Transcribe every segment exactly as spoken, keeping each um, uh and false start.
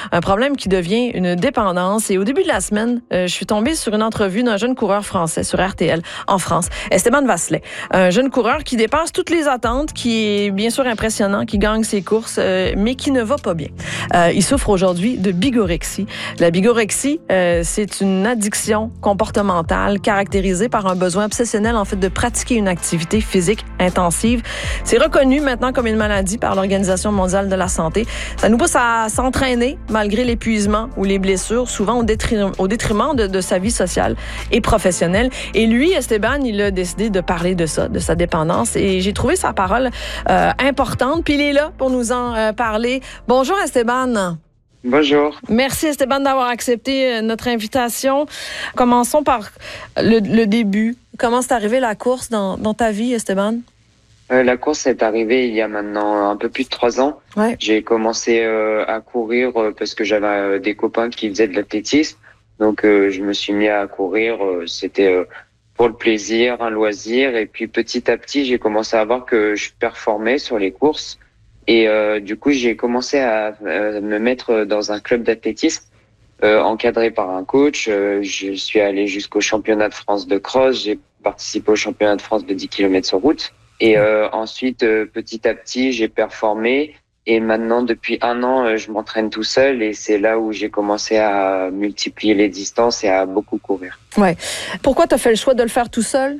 Un problème qui devient une dépendance. Et au début de la semaine, euh, je suis tombée sur une entrevue d'un jeune coureur français sur R T L en France, Esteban Vasselet. Un jeune coureur qui dépasse toutes les attentes, qui est bien sûr impressionnant, qui gagne ses courses, euh, mais qui ne va pas bien. Euh, il souffre aujourd'hui de bigorexie. La bigorexie, euh, c'est une addiction comportementale caractérisée par un besoin obsessionnel en fait de pratiquer une activité physique intensive. C'est reconnu maintenant comme une maladie par l'Organisation mondiale de la santé. Ça nous pousse à s'entraîner malgré l'épuisement ou les blessures, souvent au détriment, au détriment de, de sa vie sociale et professionnelle. Et lui, Esteban, il a décidé de parler de ça, de sa dépendance. Et j'ai trouvé sa parole euh, importante. Puis il est là pour nous en euh, parler. Bonjour Esteban. Bonjour. Merci Esteban d'avoir accepté notre invitation. Commençons par le, le début. Comment c'est arrivé la course dans, dans ta vie, Esteban? Euh, la course est arrivée il y a maintenant un peu plus de trois ans. Ouais. J'ai commencé euh, à courir euh, parce que j'avais euh, des copains qui faisaient de l'athlétisme. Donc euh, je me suis mis à courir. Euh, c'était euh, pour le plaisir, un loisir. Et puis petit à petit, j'ai commencé à voir que je performais sur les courses. Et euh, du coup, j'ai commencé à, à me mettre dans un club d'athlétisme euh, encadré par un coach. Euh, je suis allé jusqu'au championnat de France de cross. J'ai participé au championnat de France de dix kilomètres sur route. Et euh, ensuite, euh, petit à petit, j'ai performé. Et maintenant, depuis un an, euh, je m'entraîne tout seul. Et c'est là où j'ai commencé à multiplier les distances et à beaucoup courir. Ouais. Pourquoi tu as fait le choix de le faire tout seul?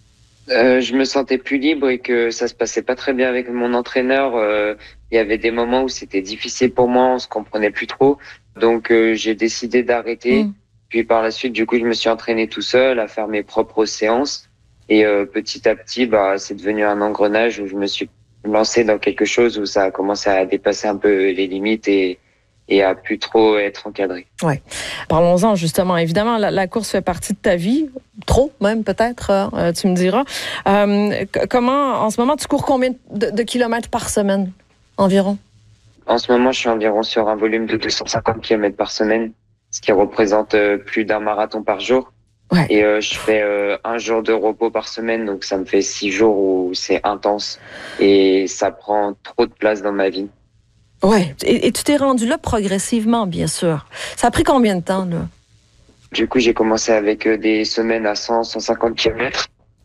Euh, je me sentais plus libre et que ça se passait pas très bien avec mon entraîneur. Euh, il y avait des moments où c'était difficile pour moi, on se comprenait plus trop. Donc euh, j'ai décidé d'arrêter. Mmh. Puis par la suite, du coup, je me suis entraîné tout seul à faire mes propres séances. Et euh, petit à petit, bah, c'est devenu un engrenage où je me suis lancé dans quelque chose où ça a commencé à dépasser un peu les limites et et à plus trop être encadré. Ouais. Parlons-en justement. Évidemment, la, la course fait partie de ta vie, trop même peut-être, euh, tu me diras. Euh, comment, en ce moment, tu cours combien de, de kilomètres par semaine environ? En ce moment, je suis environ sur un volume de deux cent cinquante kilomètres par semaine, ce qui représente euh, plus d'un marathon par jour. Ouais. Et euh, je fais euh, un jour de repos par semaine, donc ça me fait six jours où c'est intense et ça prend trop de place dans ma vie. Ouais. Et, et tu t'es rendu là progressivement, bien sûr. Ça a pris combien de temps, là? Du coup, j'ai commencé avec euh, des semaines à cent, cent cinquante kilomètres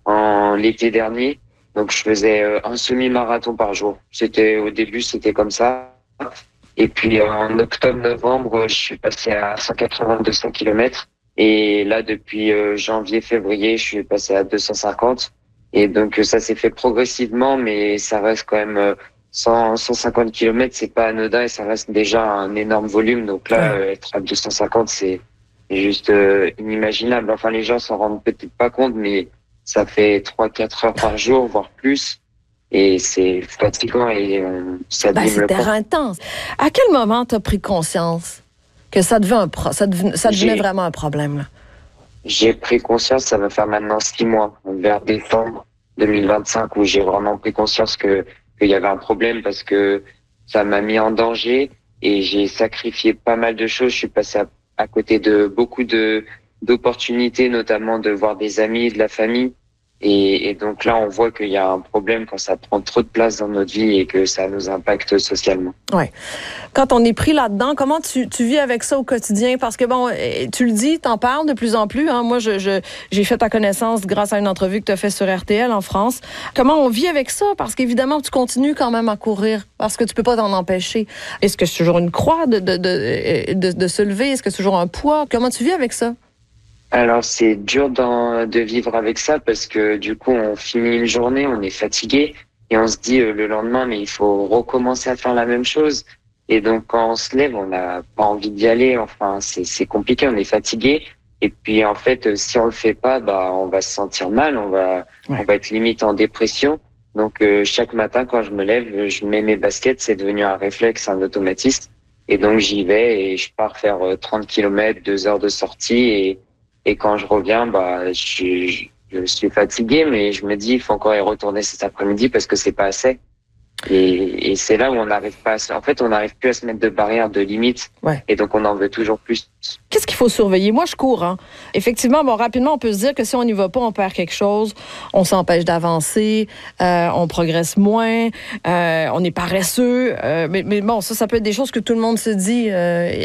en l'été dernier. Donc, je faisais euh, un semi-marathon par jour. C'était, au début, c'était comme ça. Et puis, euh, en octobre-novembre, je suis passé à cent quatre-vingts à deux cents kilomètres. Et là, depuis euh, janvier-février, je suis passé à deux cent cinquante. Et donc, euh, ça s'est fait progressivement, mais ça reste quand même... Euh, cent, cent cinquante kilomètres, c'est pas anodin et ça reste déjà un énorme volume. Donc là, ouais. euh, être à deux cent cinquante, c'est juste euh, inimaginable. Enfin, les gens s'en rendent peut-être pas compte, mais ça fait trois quatre heures par jour, voire plus. Et c'est fatigant et euh, ça ben, abîme le corps. C'était intense. À quel moment tu as pris conscience que ça devenait, un pro- ça devenait, ça devenait vraiment un problème, là? J'ai pris conscience, ça va faire maintenant six mois, vers décembre deux mille vingt-cinq, où j'ai vraiment pris conscience que qu'il y avait un problème parce que ça m'a mis en danger et j'ai sacrifié pas mal de choses. Je suis passé à, à côté de beaucoup de d'opportunités, notamment de voir des amis, de la famille. Et, et donc là, on voit qu'il y a un problème quand ça prend trop de place dans notre vie et que ça nous impacte socialement. Ouais. Quand on est pris là-dedans, comment tu, tu vis avec ça au quotidien? Parce que bon, tu le dis, t'en parles de plus en plus. Hein? Moi, je, je, j'ai fait ta connaissance grâce à une entrevue que tu as faite sur R T L en France. Comment on vit avec ça? Parce qu'évidemment, tu continues quand même à courir parce que tu peux pas t'en empêcher. Est-ce que c'est toujours une croix de, de, de, de, de se lever? Est-ce que c'est toujours un poids? Comment tu vis avec ça? Alors, c'est dur d'en, de vivre avec ça parce que du coup, on finit une journée, on est fatigué et on se dit euh, le lendemain, mais il faut recommencer à faire la même chose. Et donc, quand on se lève, on n'a pas envie d'y aller. Enfin, c'est, c'est compliqué, on est fatigué. Et puis, en fait, si on le fait pas, bah, on va se sentir mal, on va, ouais. on va être limite en dépression. Donc, euh, chaque matin, quand je me lève, je mets mes baskets, c'est devenu un réflexe, un automatisme. Et donc, j'y vais et je pars faire trente kilomètres, deux heures de sortie et Et quand je reviens, bah, je, je, je suis fatigué, mais je me dis, il faut encore y retourner cet après-midi parce que c'est pas assez. Et, et c'est là où on n'arrive pas à se... En fait, on n'arrive plus à se mettre de barrières, de limites. Ouais. Et donc, on en veut toujours plus. Qu'est-ce qu'il faut surveiller? Moi, je cours. Hein. Effectivement, bon, rapidement, on peut se dire que si on n'y va pas, on perd quelque chose. On s'empêche d'avancer. Euh, on progresse moins. Euh, on est paresseux. Euh, mais, mais bon, ça, ça peut être des choses que tout le monde se dit. Euh,